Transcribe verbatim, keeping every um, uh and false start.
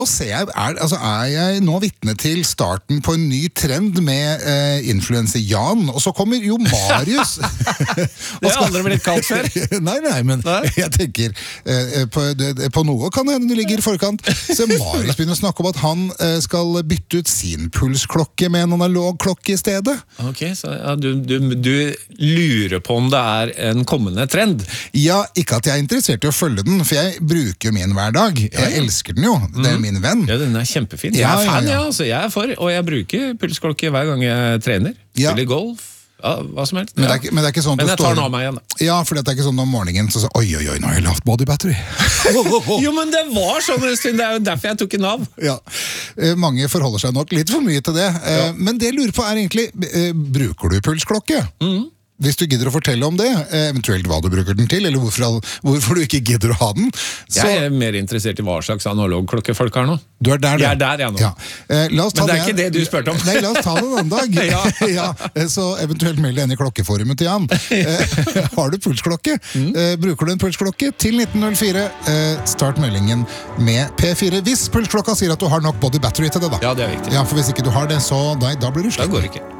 Og ser jeg, er, altså er jeg nå vitne til starten på en ny trend med eh, influencer Jan, og så kommer jo Marius. Det har aldri blitt kalt før. Nei, nei, men nei? jeg tenker, eh, på, det, på noe kan hende du ligger i forkant. Så Marius begynner å snakke om at han eh, skal bytte ut sin pulsklokke med en analog klokke i stedet. Ok, så ja, du, du, du lurer på om det er en kommende trend? Ja, ikke at jeg er interessert i å følge den, for jeg bruker jo min hver dag. Jeg ja, ja. elsker den jo, det er min venn. Ja, den er kjempefin. Jeg er fan, ja, ja. ja altså, jeg er for, og jeg bruker pulsklokke hver gang jeg trener. Ja. Spiller golf, ja, hva som helst. Men, det er, men, det er ikke sånn men jeg tar den av meg igjen. Da. Ja, for det er ikke sånn om morgenen, så så, oi, oi, oi, nå har jeg lavt body battery. Jo, men det var sånn en stund, det er jo derfor jeg tok en av. Ja, mange forholder seg nok litt for mye til det. Ja. Men det jeg lurer på er egentlig, bruker du pulsklokke? Mhm. Hvis du gidder å fortelle om det, eventuelt hva du bruker den til, eller hvorfor, hvorfor du ikke gidder å ha den. Så... Jeg er mer interessert i hva slags analogklokke folk har nå. Du er der, jeg er der, jeg nå. Ja. Eh, la oss ta Men det er det. ikke det du spurte om. Nei, la oss ta det en annen dag. ja. ja, så eventuelt meld deg inn i klokkeforumet til Jan. Eh, har du pulsklokke? Mm. Eh, bruker du en pulsklokke? Til nitten null fire, eh, start meldingen med P fire. Hvis pulsklokka sier at du har nok body battery til det da. Ja, det er viktig. Ja, for hvis ikke du har det, så da, da blir du slett. Da går det ikke.